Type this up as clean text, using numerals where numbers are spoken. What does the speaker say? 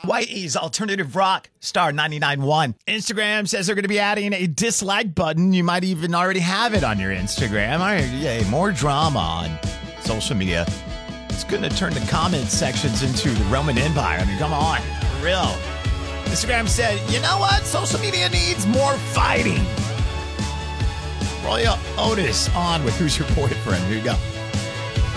Whitey's Alternative Rock, star 99.1. Instagram says they're going to be adding a dislike button. You might even already have it on your Instagram. All right, yay, more drama on social media. It's going to turn the comment sections into the Roman Empire. I mean, come on, for real. Instagram said, you know what? Social media needs more fighting. Roy Otis on with Who's Your Boyfriend. Here you go.